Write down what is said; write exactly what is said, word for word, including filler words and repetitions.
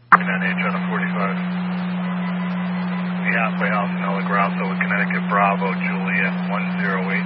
nine H on a forty-five. The halfway house in El Grasso with Connecticut Bravo, Juliet one zero eight.